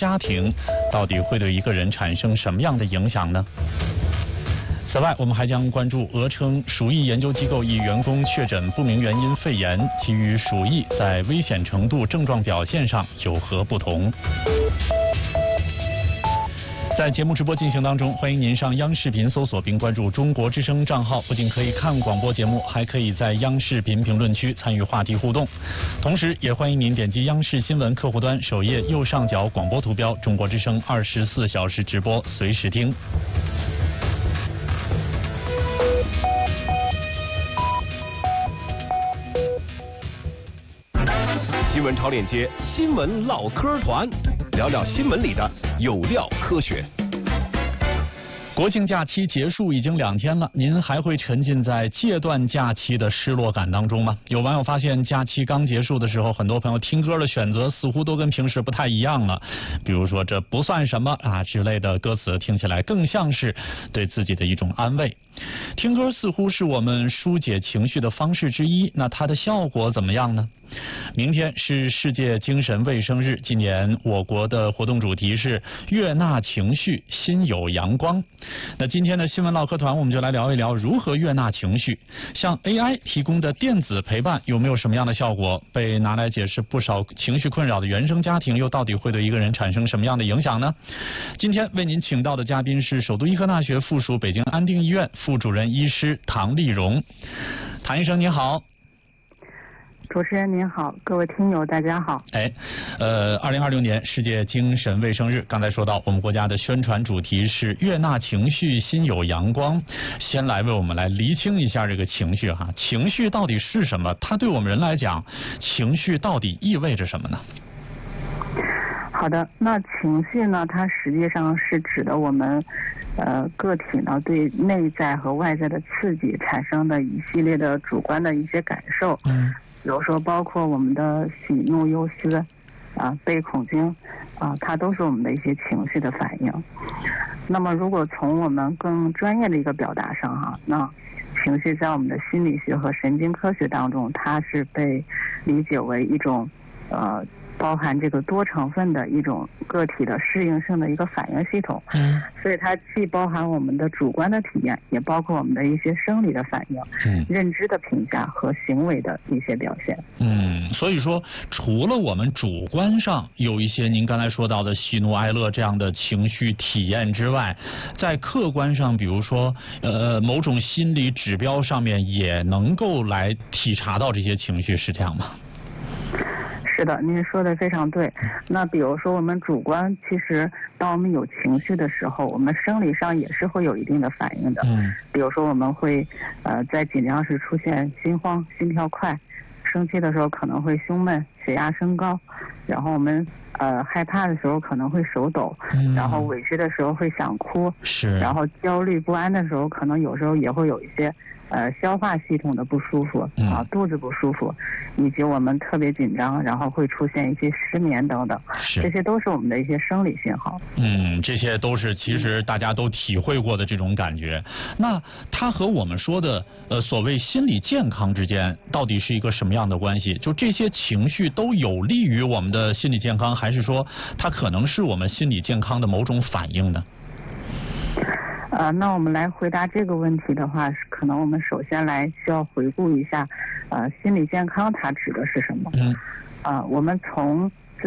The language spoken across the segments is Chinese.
家庭，到底会对一个人产生什么样的影响呢？此外，我们还将关注俄称鼠疫研究机构一员工确诊不明原因肺炎，其与鼠疫在危险程度、症状表现上有何不同？在节目直播进行当中，欢迎您上央视频搜索并关注中国之声账号，不仅可以看广播节目，还可以在央视频评论区参与话题互动。同时也欢迎您点击央视新闻客户端首页右上角广播图标中国之声24小时直播，随时听。 新闻潮链接新闻唠嗑团，聊聊新闻里的有料科学。 国庆假期结束已经2天了，您还会沉浸在戒断假期的失落感当中吗？有网友发现，假期刚结束的时候，很多朋友听歌的选择似乎都跟平时不太一样了。比如说这不算什么啊之类的歌词，听起来更像是对自己的一种安慰。听歌似乎是我们疏解情绪的方式之一，那它的效果怎么样呢？明天是世界精神卫生日，今年我国的活动主题是悦纳情绪，心有阳光。那今天的新闻唠嗑团，我们就来聊一聊如何悦纳情绪。像 AI 提供的电子陪伴有没有什么样的效果？被拿来解释不少情绪困扰的原生家庭，又到底会对一个人产生什么样的影响呢？今天为您请到的嘉宾是首都医科大学附属北京安定医院副主任医师唐丽蓉。唐医生您好。 主持人您好，各位听友大家好。 2026年世界精神卫生日，刚才说到我们国家的宣传主题是悦纳情绪，心有阳光。先来为我们来厘清一下这个情绪哈，情绪到底是什么？它对我们人来讲，情绪到底意味着什么呢？ 好的，那情绪呢，它实际上是指的我们个体呢对内在和外在的刺激产生的一系列的主观的一些感受。比如说包括我们的喜怒忧思悲恐惊它都是我们的一些情绪的反应。那么如果从我们更专业的一个表达上那情绪在我们的心理学和神经科学当中，它是被理解为一种包含这个多成分的一种个体的适应性的一个反应系统。所以它既包含我们的主观的体验，也包括我们的一些生理的反应、认知的评价和行为的一些表现。 所以说除了我们主观上有一些您刚才说到的喜怒哀乐这样的情绪体验之外，在客观上比如说某种心理指标上面也能够来体察到这些情绪，是这样吗？ 是的，您说的非常对。那比如说我们主观，其实当我们有情绪的时候，我们生理上也是会有一定的反应的。比如说我们会在紧张时出现心慌、心跳快，生气的时候可能会胸闷、血压升高，然后我们害怕的时候可能会手抖，然后委屈的时候会想哭，然后焦虑不安的时候可能有时候也会有一些消化系统的不舒服肚子不舒服，以及我们特别紧张，然后会出现一些失眠等等，这些都是我们的一些生理信号。 这些都是其实大家都体会过的这种感觉。那它和我们说的所谓心理健康之间到底是一个什么样的关系？就这些情绪都有利于我们的心理健康，还是说它可能是我们心理健康的某种反应呢？ 那我们来回答这个问题的话，可能我们首先需要回顾一下心理健康它指的是什么。我们从就是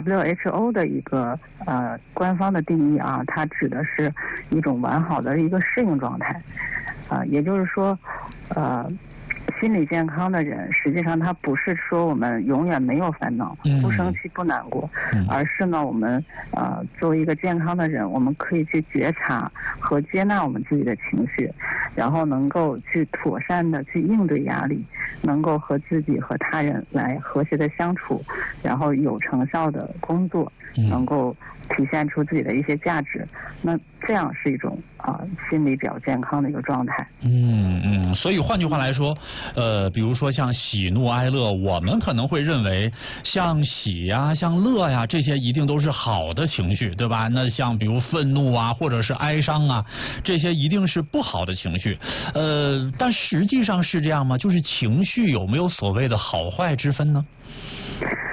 WHO 的一个官方的定义它指的是一种完好的一个适应状态。也就是说心理健康的人，实际上他不是说我们永远没有烦恼，不生气不难过，而是呢我们作为一个健康的人，我们可以去觉察和接纳我们自己的情绪，然后能够去妥善的去应对压力，能够和自己和他人来和谐的相处，然后有成效的工作，能够体现出自己的一些价值。那这样是一种心理比较健康的一个状态。 所以换句话来说，比如说像喜怒哀乐，我们可能会认为像喜呀、像乐呀，这些一定都是好的情绪，对吧？那像比如愤怒啊，或者是哀伤啊，这些一定是不好的情绪。但实际上是这样吗？就是情绪有没有所谓的好坏之分呢？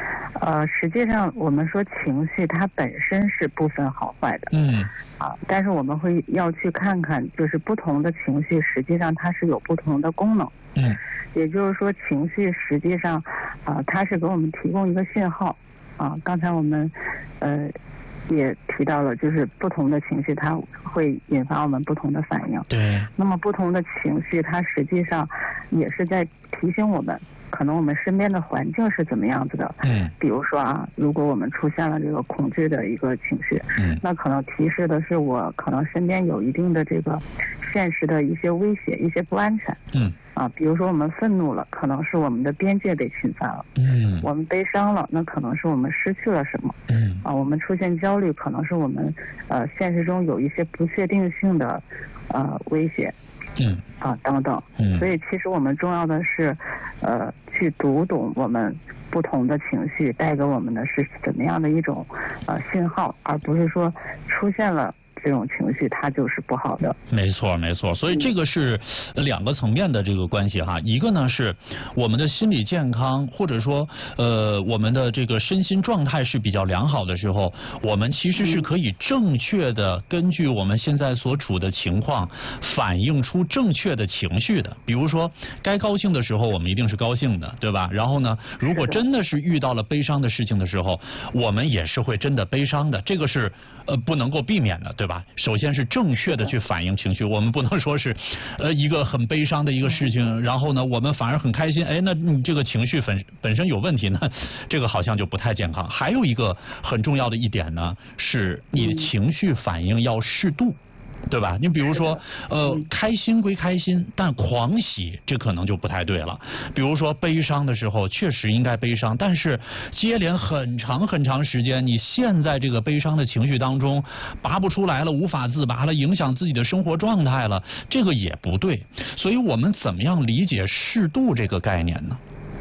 实际上我们说情绪它本身是不分好坏的，但是我们要去看看，就是不同的情绪实际上它是有不同的功能，也就是说情绪实际上它是给我们提供一个信号，刚才我们也提到了，就是不同的情绪它会引发我们不同的反应， 对， 那么不同的情绪它实际上也是在提醒我们，可能我们身边的环境是怎么样子的，比如说如果我们出现了这个恐惧的一个情绪，那可能提示的是我可能身边有一定的这个现实的一些威胁，一些不安全，比如说我们愤怒了，可能是我们的边界被侵犯了，我们悲伤了，那可能是我们失去了什么，我们出现焦虑，可能是我们现实中有一些不确定性的威胁，等等，所以其实我们重要的是去读懂我们不同的情绪带给我们的是怎么样的一种信号，而不是说出现了这种情绪它就是不好的。 没错没错，所以这个是两个层面的这个关系哈。一个呢是我们的心理健康，或者说我们的这个身心状态是比较良好的时候，我们其实是可以正确的根据我们现在所处的情况反映出正确的情绪的。比如说该高兴的时候我们一定是高兴的，对吧？然后呢，如果真的是遇到了悲伤的事情的时候，我们也是会真的悲伤的，这个是不能够避免的，对吧？首先是正确的去反映情绪，我们不能说是一个很悲伤的一个事情，然后呢我们反而很开心，那你这个情绪本身有问题呢，这个好像就不太健康。还有一个很重要的一点呢，是你的情绪反应要适度，对吧？你比如说开心归开心，但狂喜这可能就不太对了。比如说悲伤的时候确实应该悲伤，但是接连很长很长时间你陷在这个悲伤的情绪当中拔不出来了，无法自拔了，影响自己的生活状态了，这个也不对。所以我们怎么样理解适度这个概念呢？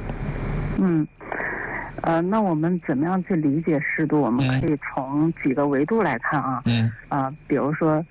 那我们怎么样去理解适度？我们可以从几个维度来看比如说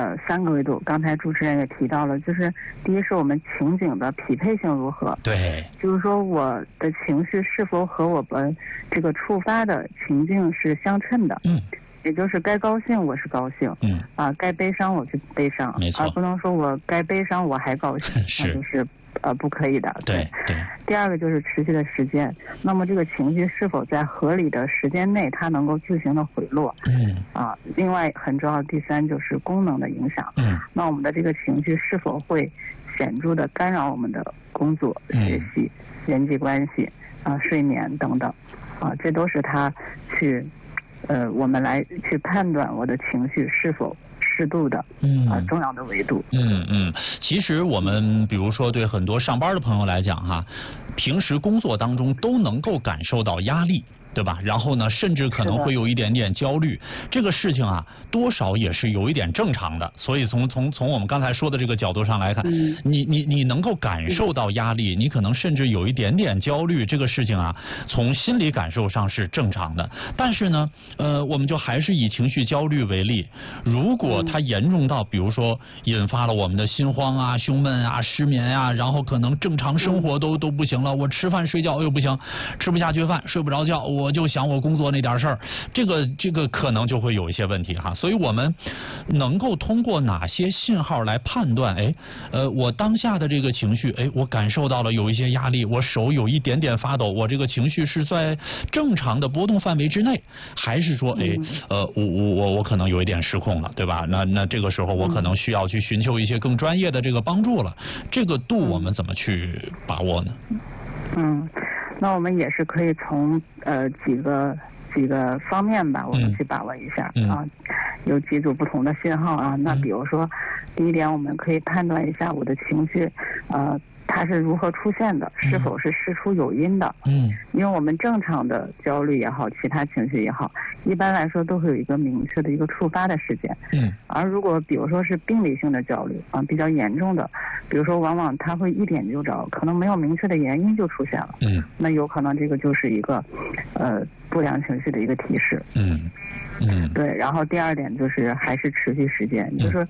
3个维度，刚才主持人也提到了，就是第一是我们情景的匹配性如何， 对， 就是说我的情绪是否和我们这个触发的情境是相称的，也就是该高兴我是高兴，该悲伤我就悲伤，而不能说我该悲伤我还高兴，那就是不可以的。 对。 第二个就是持续的时间，那么这个情绪是否在合理的时间内它能够自行的回落，另外很重要的第三就是功能的影响，那我们的这个情绪是否会显著的干扰我们的工作、学习、人际关系睡眠等等这都是它去我们来去判断我的情绪是否适度的重要的维度。 其实我们比如说对很多上班的朋友来讲平时工作当中都能够感受到压力，对吧？然后呢，甚至可能会有一点点焦虑，这个事情多少也是有一点正常的。所以从我们刚才说的这个角度上来看，你能够感受到压力，你可能甚至有一点点焦虑，这个事情从心理感受上是正常的。但是呢，我们就还是以情绪焦虑为例，如果它严重到比如说引发了我们的心慌胸闷失眠然后可能正常生活都不行了，我吃饭睡觉又不行，吃不下去饭，睡不着觉，我就想我工作那点事儿，这个可能就会有一些问题所以我们能够通过哪些信号来判断我当下的这个情绪我感受到了有一些压力，我手有一点点发抖，我这个情绪是在正常的波动范围之内，还是说我可能有一点失控了，对吧？那这个时候我可能需要去寻求一些更专业的这个帮助了，这个度我们怎么去把握呢？ 那我们也是可以从几个方面吧，我们去把握一下有几组不同的信号那比如说第一点，我们可以判断一下我的情绪它是如何出现的，是否是事出有因的。因为我们正常的焦虑也好，其他情绪也好，一般来说都会有一个明确的一个触发的事件。而如果比如说是病理性的焦虑比较严重的，比如说往往它会一点就着，可能没有明确的原因就出现了。那有可能这个就是一个不良情绪的一个提示。对，然后第二点就是还是持续时间，就是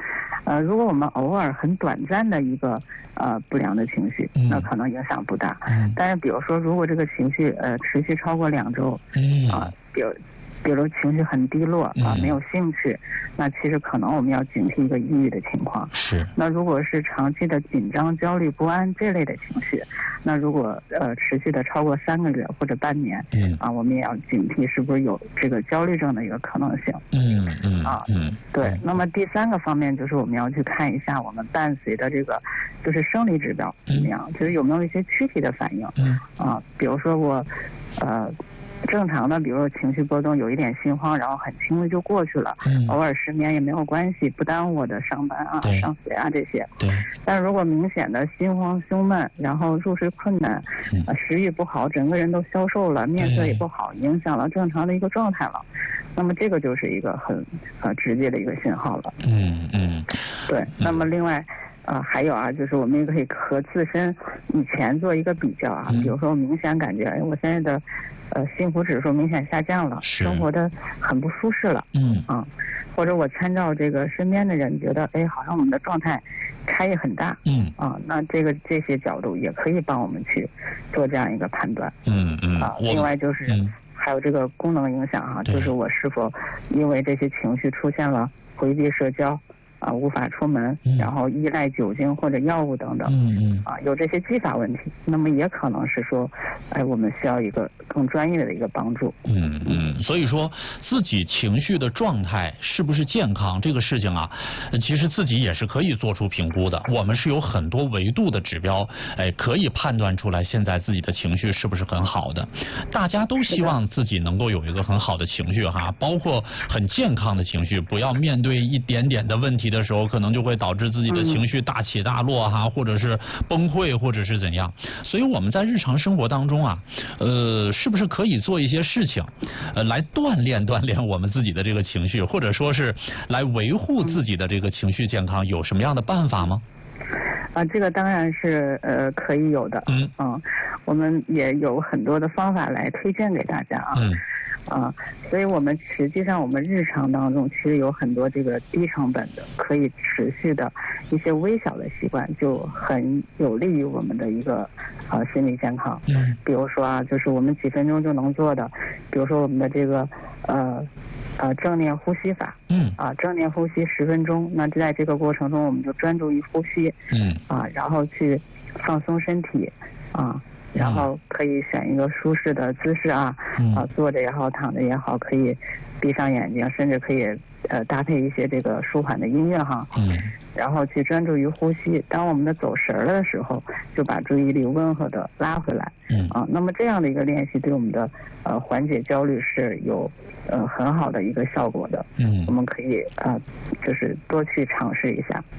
如果我们偶尔很短暂的一个不良的情绪，那可能影响不大。但是比如说，如果这个情绪持续超过2周，比如情绪很低落没有兴趣，那其实可能我们要警惕一个抑郁的情况。 是。 那如果是长期的紧张、焦虑、不安这类的情绪，那如果持续的超过3个月或者半年，我们也要警惕是不是有这个焦虑症的一个可能性。对。那么第3个方面就是我们要去看一下我们伴随的这个就是生理指标怎么样，就是有没有一些躯体的反应。比如说我正常的，比如说情绪波动，有一点心慌，然后很轻易就过去了，偶尔失眠也没有关系，不耽误我的上班上学这些。但是如果明显的心慌胸闷，然后入睡困难，食欲不好，整个人都消瘦了，面色也不好，影响了正常的一个状态了，那么这个就是一个很直接的一个信号了。对。那么另外还有就是我们也可以和自身以前做一个比较比如说我明显感觉我现在的幸福指数明显下降了，生活的很不舒适了。或者我参照这个身边的人，觉得好像我们的状态差异很大。那这些角度也可以帮我们去做这样一个判断。另外就是还有这个功能影响就是我是否因为这些情绪出现了回避社交无法出门，然后依赖酒精或者药物等等，有这些继发问题，那么也可能是说，我们需要一个更专业的一个帮助。 所以说自己情绪的状态是不是健康这个事情其实自己也是可以做出评估的。我们是有很多维度的指标，可以判断出来现在自己的情绪是不是很好的。大家都希望自己能够有一个很好的情绪包括很健康的情绪，不要面对一点点的问题的时候，可能就会导致自己的情绪大起大落或者是崩溃，或者是怎样。所以我们在日常生活当中是不是可以做一些事情来锻炼我们自己的这个情绪，或者说是来维护自己的这个情绪健康，有什么样的办法吗？ 这个当然是可以有的。我们也有很多的方法来推荐给大家所以我们实际上我们日常当中其实有很多这个低成本的可以持续的一些微小的习惯，就很有利于我们的一个心理健康。比如说就是我们几分钟就能做的，比如说我们的这个正念呼吸法。正念呼吸10分钟，那在这个过程中我们就专注于呼吸。然后去放松身体然后可以选一个舒适的姿势坐着也好，躺着也好，可以闭上眼睛，甚至可以搭配一些这个舒缓的音乐然后去专注于呼吸。当我们的走神了的时候，就把注意力温和的拉回来。那么这样的一个练习对我们的缓解焦虑是有很好的一个效果的。我们可以就是多去尝试一下。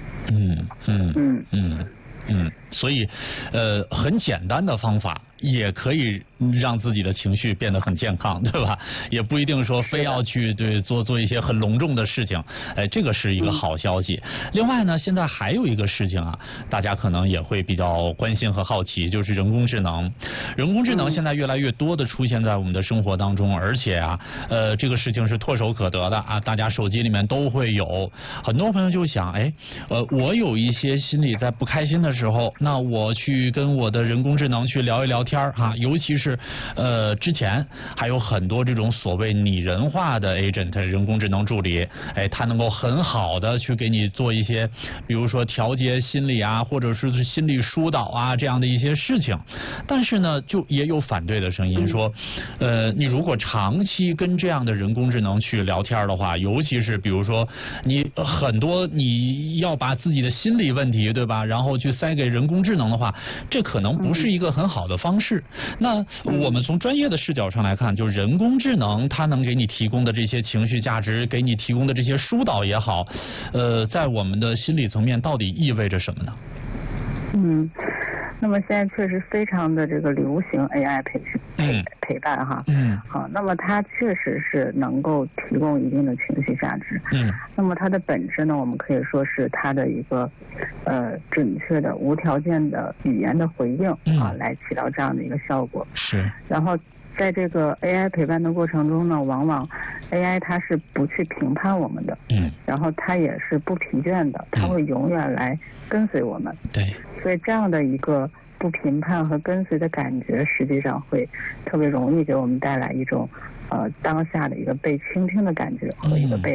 所以很简单的方法也可以让自己的情绪变得很健康，对吧？也不一定说非要去做一些很隆重的事情，这个是一个好消息。另外呢，现在还有一个事情大家可能也会比较关心和好奇，就是人工智能。人工智能现在越来越多的出现在我们的生活当中，而且这个事情是唾手可得的大家手机里面都会有。很多朋友就想，我有一些心里在不开心的时候，那我去跟我的人工智能去聊一聊天尤其是之前还有很多这种所谓拟人化的 agent 人工智能助理，它能够很好的去给你做一些比如说调节心理或者是心理疏导这样的一些事情。但是呢，就也有反对的声音说你如果长期跟这样的人工智能去聊天的话，尤其是比如说你很多你要把自己的心理问题对吧，然后去塞给人工智能的话，这可能不是一个很好的方式。那我们从专业的视角上来看，就是人工智能它能给你提供的这些情绪价值，给你提供的这些疏导也好，在我们的心理层面到底意味着什么呢？ 那么现在确实非常的这个流行 AI 陪伴那么它确实是能够提供一定的情绪价值。那么它的本质呢，我们可以说是它的一个准确的无条件的语言的回应来起到这样的一个效果。然后在这个 AI 陪伴的过程中呢，往往 AI 它是不去评判我们的，然后它也是不疲倦的，它会永远来跟随我们。 对， 所以这样的一个不评判和跟随的感觉，实际上会特别容易给我们带来一种当下的一个被倾听的感觉和一个被